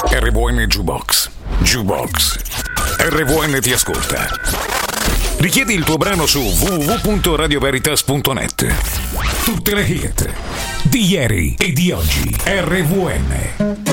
RVN Jukebox. Jukebox. RVN ti ascolta. Richiedi il tuo brano su www.radioveritas.net. Tutte le hit di ieri e di oggi. RVN.